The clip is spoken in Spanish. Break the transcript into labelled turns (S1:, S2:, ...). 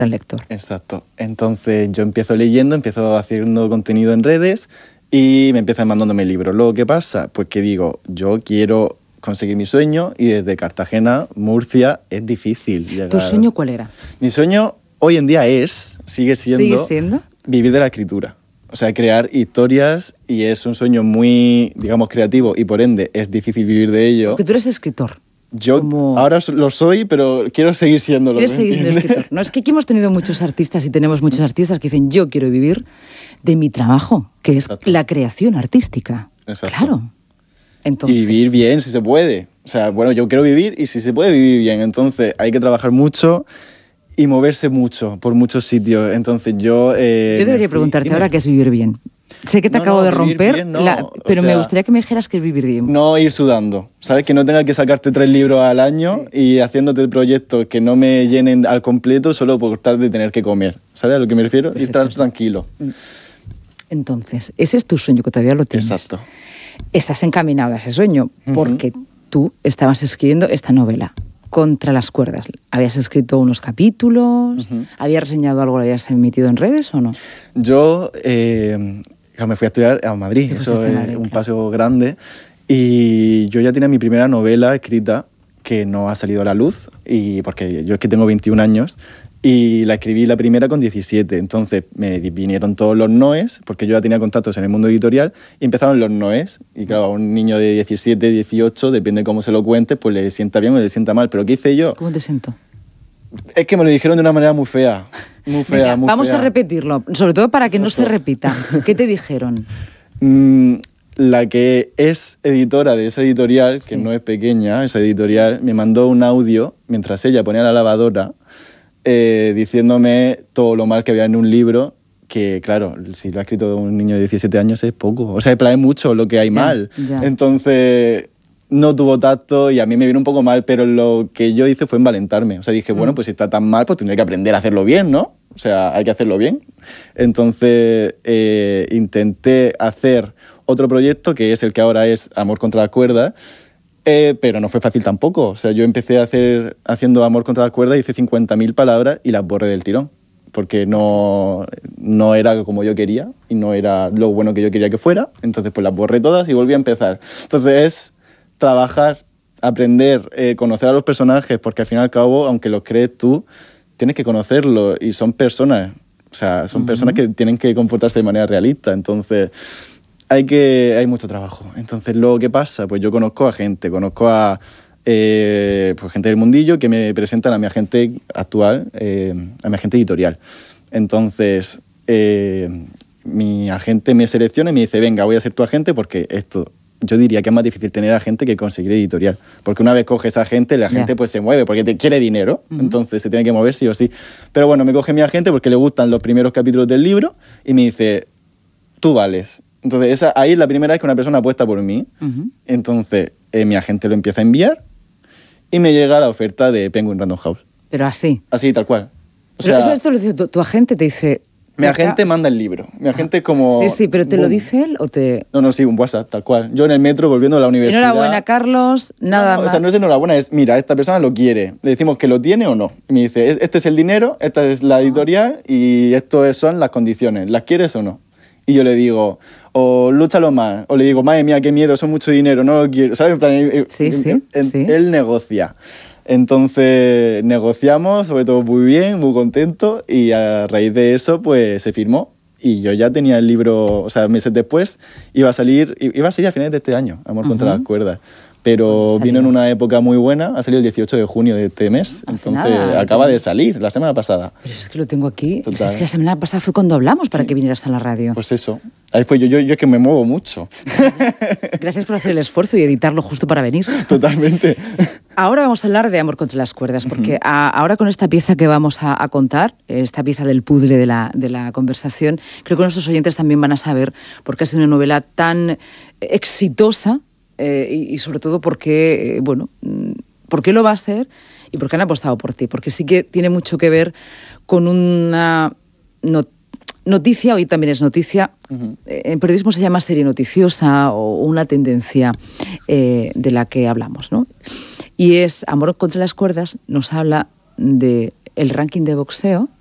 S1: gran lector.
S2: Exacto. Entonces yo empiezo leyendo, empiezo haciendo contenido en redes y me empiezan mandándome libros. Luego, ¿qué pasa? Pues que digo, yo quiero conseguir mi sueño y desde Cartagena, Murcia, es difícil llegar.
S1: ¿Tu sueño cuál era?
S2: Mi sueño hoy en día sigue siendo vivir de la escritura. O sea, crear historias, y es un sueño muy, digamos, creativo, y por ende es difícil vivir de ello.
S1: Porque tú eres escritor.
S2: Yo ahora lo soy, pero quiero seguir siéndolo.
S1: ¿Quieres seguir siendo escritor? No, es que aquí hemos tenido muchos artistas y tenemos muchos artistas que dicen, yo quiero vivir de mi trabajo, que es la creación artística.
S2: Exacto.
S1: Claro. Entonces,
S2: y vivir bien, si se puede. O sea, bueno, yo quiero vivir y si se puede vivir bien. Entonces hay que trabajar mucho y moverse mucho por muchos sitios. Entonces yo
S1: debería preguntarte ahora qué es vivir bien. Sé que te acabo de romper,
S2: bien,
S1: pero me gustaría que me dijeras qué es vivir bien.
S2: No ir sudando, ¿sabes? Que no tenga que sacarte 3 libros al año y haciéndote proyectos que no me llenen al completo solo por tal de tener que comer. ¿Sabes a lo que me refiero? Y estar tranquilo.
S1: Entonces, ese es tu sueño, que todavía lo tienes.
S2: Exacto.
S1: Estás encaminado a ese sueño porque tú estabas escribiendo esta novela, Contra las cuerdas. ¿Habías escrito unos capítulos? ¿Habías reseñado algo? ¿Lo habías emitido en redes o no?
S2: Yo me fui a estudiar a Madrid. Eso es un paso grande. Y yo ya tenía mi primera novela escrita que no ha salido a la luz, y porque yo es que tengo 21 años y la escribí la primera con 17. Entonces me vinieron todos los noes, porque yo ya tenía contactos en el mundo editorial, y empezaron los noes. Y claro, a un niño de 17, 18, depende de cómo se lo cuente, pues le sienta bien o le sienta mal. ¿Pero qué hice yo?
S1: ¿Cómo te siento?
S2: Es que me lo dijeron de una manera muy fea. Muy fea,
S1: Venga,
S2: muy
S1: vamos
S2: fea.
S1: a repetirlo, sobre todo para que no se repita. ¿Qué te dijeron?
S2: La que es editora de esa editorial, que no es pequeña, esa editorial, me mandó un audio mientras ella ponía la lavadora diciéndome todo lo mal que había en un libro, que claro, si lo ha escrito un niño de 17 años es poco. O sea, es mucho lo que hay mal.
S1: Ya.
S2: Entonces no tuvo tacto y a mí me vino un poco mal, pero lo que yo hice fue envalentarme. O sea, dije, bueno, pues si está tan mal, pues tendré que aprender a hacerlo bien, ¿no? O sea, hay que hacerlo bien. Entonces intenté hacer otro proyecto, que es el que ahora es Amor contra las cuerdas, pero no fue fácil tampoco. O sea, yo empecé haciendo Amor contra las cuerdas, hice 50.000 palabras y las borré del tirón, porque no era como yo quería y no era lo bueno que yo quería que fuera. Entonces pues las borré todas y volví a empezar. Entonces es trabajar, aprender, conocer a los personajes, porque al fin y al cabo, aunque los crees tú, tienes que conocerlos y son personas. O sea, son personas que tienen que comportarse de manera realista. Entonces hay mucho trabajo. Entonces, luego, ¿qué pasa? Pues yo conozco a gente pues gente del mundillo que me presentan a mi agente actual, a mi agente editorial. Entonces, mi agente me selecciona y me dice, venga, voy a ser tu agente, porque esto, yo diría que es más difícil tener agente que conseguir editorial. Porque una vez coges a agente, la gente pues se mueve, porque te quiere dinero, entonces se tiene que mover sí o sí. Pero bueno, me coge mi agente porque le gustan los primeros capítulos del libro y me dice, tú vales. Entonces, ahí es la primera vez que una persona apuesta por mí. Entonces, mi agente lo empieza a enviar y me llega la oferta de Penguin Random House.
S1: Pero así.
S2: Así, tal cual. O
S1: Pero
S2: sea,
S1: esto lo dice tu agente, te dice...
S2: Mi agente manda el libro. Mi agente es como...
S1: Sí, pero ¿te lo dice él o te...?
S2: No, sí, un WhatsApp, tal cual. Yo en el metro, volviendo a la universidad...
S1: Enhorabuena, Carlos, nada más.
S2: O sea, no es enhorabuena, es, mira, esta persona lo quiere. Le decimos que lo tiene o no. Y me dice, este es el dinero, esta es la editorial y esto son las condiciones. ¿Las quieres o no? Y yo le digo, o lúchalo más. O le digo, madre mía, qué miedo, son mucho dinero, no lo quiero. ¿Sabes? En plan,
S1: Sí.
S2: Él negocia. Entonces negociamos, sobre todo muy bien, muy contento, y a raíz de eso pues se firmó y yo ya tenía el libro, o sea, meses después iba a salir a finales de este año, Amor contra las cuerdas. Pero vino en una época muy buena, ha salido el 18 de junio de este mes, entonces acaba de salir, la semana pasada.
S1: Pero es que lo tengo aquí,
S2: Total.
S1: es que la semana pasada fue cuando hablamos para que vinieras a la radio.
S2: Pues eso, ahí fue yo es que me muevo mucho.
S1: Gracias por hacer el esfuerzo y editarlo justo para venir.
S2: Totalmente.
S1: Ahora vamos a hablar de Amor contra las cuerdas, porque ahora con esta pieza que vamos a contar, esta pieza del puzzle de la conversación, creo que nuestros oyentes también van a saber por qué ha sido una novela tan exitosa y sobre todo por qué lo va a hacer y por qué han apostado por ti, porque sí que tiene mucho que ver con una noticia, hoy también es noticia, en periodismo se llama serie noticiosa o una tendencia de la que hablamos, ¿no? Y es Amor contra las cuerdas, nos habla del ranking de boxeo